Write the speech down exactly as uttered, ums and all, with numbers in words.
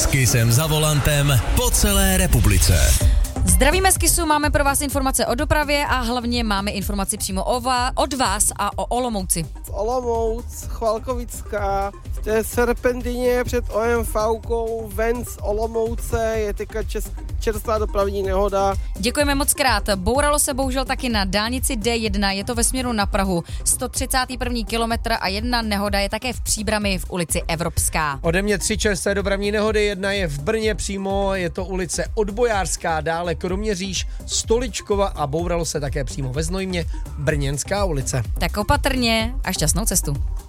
S Kissem za volantem po celé republice. Zdravíme z Kissu, máme pro vás informace o dopravě a hlavně máme informaci přímo o va- od vás a o Olomouci. Olomouc, Chvalkovická, v té serpentině před OMVkou ven z Olomouce je teďka čes- čerstvá dopravní nehoda. Děkujeme moc krát. Bouralo se bohužel taky na dálnici D jedna, je to ve směru na Prahu. sto třicátý první kilometr a jedna nehoda je také v Příbrami v ulici Evropská. Ode mě tři čerstvé dopravní nehody, jedna je v Brně přímo, je to ulice Odbojářská, dále Kroměříž, Stoličkova a bouralo se také přímo ve Znojmě, Brněnská ulice. Tak opatrně a šťastnou cestu.